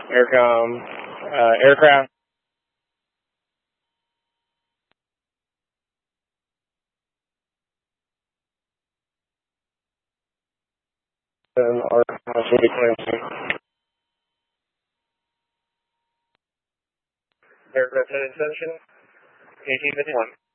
Aircom, aircraft. And our city claims. Aircraft headed station, 1851.